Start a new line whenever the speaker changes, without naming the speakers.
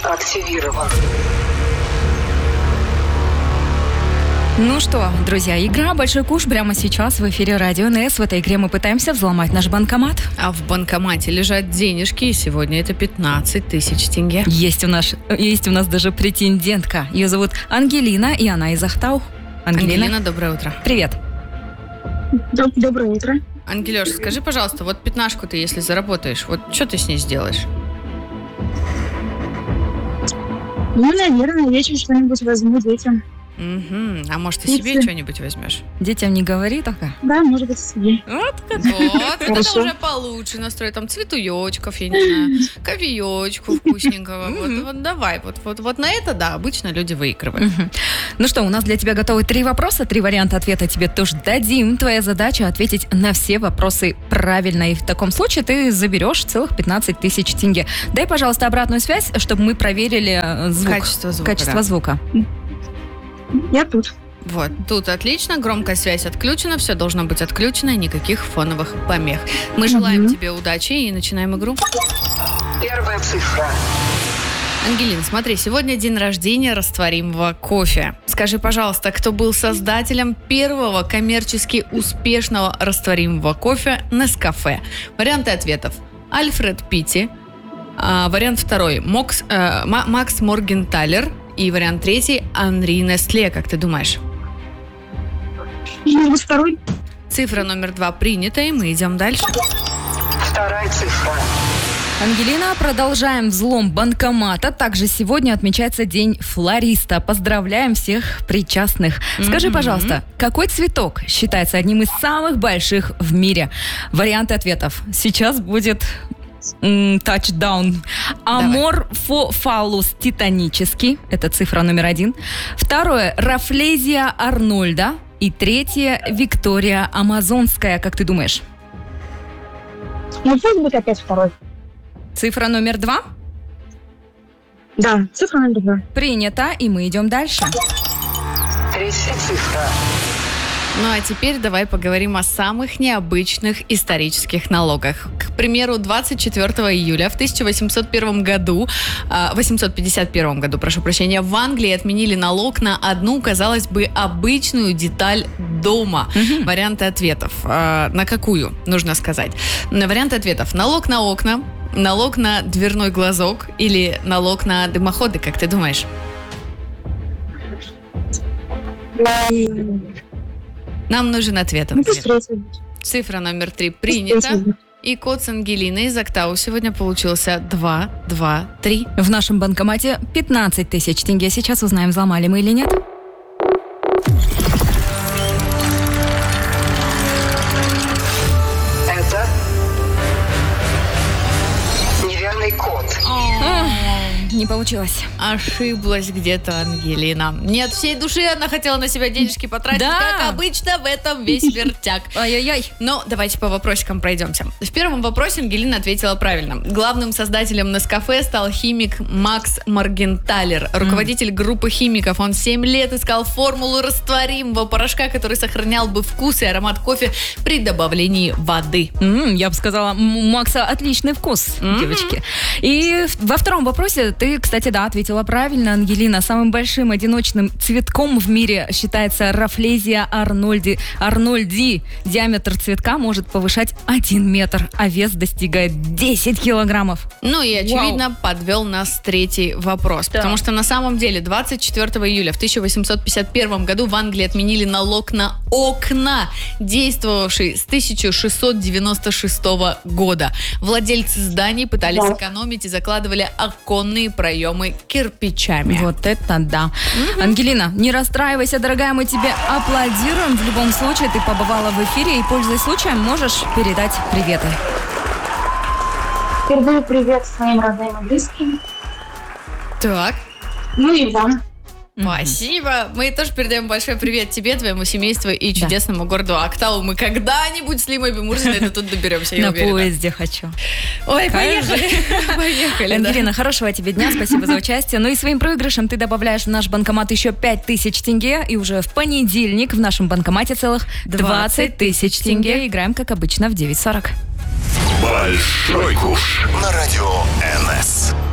активирован.
Ну что, друзья, игра «Большой куш» прямо сейчас в эфире Радио НС. В этой игре мы пытаемся взломать наш банкомат.
А в банкомате лежат денежки, и сегодня это 15 тысяч тенге.
Есть у нас даже претендентка. Ее зовут Ангелина, и она из Ахтау.
Ангелина, доброе утро.
Привет.
Доброе утро.
Ангелёш, скажи, пожалуйста, вот пятнашку ты, если заработаешь, вот что ты с ней сделаешь?
Ну, наверное, вечером что-нибудь возьму детям.
Угу. А может, и себе что-нибудь возьмешь?
Детям не говори только.
Да, может быть, себе.
Вот это уже получше настрой. Там цветуёчков, я не знаю, кофеёчку вкусненького. Вот давай. Вот на это, да, обычно люди выигрывают.
Ну что, у нас для тебя готовы 3 вопроса, 3 варианта ответа тебе тоже дадим. Твоя задача ответить на все вопросы правильно. И в таком случае ты заберешь целых 15 тысяч тенге. Дай, пожалуйста, обратную связь, чтобы мы проверили звук. Качество звука.
Я тут.
Вот, тут отлично, громкая связь отключена, все должно быть отключено, никаких фоновых помех. Мы желаем тебе удачи и начинаем игру.
Первая цифра.
Ангелин, смотри, сегодня день рождения растворимого кофе. Скажи, пожалуйста, кто был создателем первого коммерчески успешного растворимого кофе Нескафе? Варианты ответов. Альфред Питти, вариант второй Макс Моргенталер, и вариант третий Анри Нестле, как ты думаешь?
Может быть, второй?
Цифра номер 2 принята, и мы идем дальше.
Вторая цифра.
Ангелина, продолжаем взлом банкомата. Также сегодня отмечается День флориста. Поздравляем всех причастных. Скажи, пожалуйста, какой цветок считается одним из самых больших в мире? Варианты ответов. Сейчас будет тачдаун. Аморфофалус титанический. Это цифра номер 1. Второе. Рафлезия Арнольда. И третье. Виктория Амазонская. Как ты думаешь?
Ну, пусть будет опять второй.
Цифра номер 2?
Да, цифра номер 2.
Принято, и мы идем дальше.
Третья цифра.
Ну а теперь давай поговорим о самых необычных исторических налогах. К примеру, 24 июля в 1851 году, в Англии отменили налог на одну, казалось бы, обычную деталь дома. Варианты ответов. На какую, нужно сказать. Варианты ответов. Налог на окна, налог на дверной глазок или налог на дымоходы, как ты думаешь? Нам нужен ответ. Цифра номер 3 принята. И код с Ангелиной из Актау сегодня получился 223.
В нашем банкомате 15 тысяч тенге. Сейчас узнаем, взломали мы или нет.
Это неверный код.
Не получилось.
Ошиблась где-то Ангелина. Не от всей души она хотела на себя денежки потратить, как обычно, в этом весь вертяк.
Ай-яй-яй.
Но давайте по вопросикам пройдемся. В первом вопросе Ангелина ответила правильно. Главным создателем Нескафе стал химик Макс Моргенталер, руководитель группы химиков. Он 7 лет искал формулу растворимого порошка, который сохранял бы вкус и аромат кофе при добавлении воды.
Я бы сказала, у Макса отличный вкус, девочки. И во втором вопросе ты, кстати, да, ответила правильно, Ангелина. Самым большим одиночным цветком в мире считается Рафлезия Арнольди. Диаметр цветка может повышать 1 метр, а вес достигает 10 килограммов.
Ну и, очевидно, подвел нас третий вопрос. Да. Потому что на самом деле 24 июля в 1851 году в Англии отменили налог на окна, действовавший с 1696 года. Владельцы зданий пытались сэкономить и закладывали оконные проемы кирпичами.
Вот это да. Ангелина, не расстраивайся, дорогая, мы тебе аплодируем. В любом случае, ты побывала в эфире и, пользуясь случаем, можешь передать приветы.
Передаю привет своим родным и близким.
Так.
Ну и вам.
Спасибо. Мы тоже передаем большой привет тебе, твоему семейству и чудесному городу Актау. Мы когда-нибудь с Лимой Бимурзиной до тут доберемся, я уверена.
На поезде хочу.
Ой, поехали. Поехали.
Ангелина, хорошего тебе дня, спасибо за участие. Ну и своим проигрышем ты добавляешь в наш банкомат еще 5000 тенге. И уже в понедельник в нашем банкомате целых 20 тысяч тенге. Играем, как обычно, в 9:40.
Большой куш на радио НС.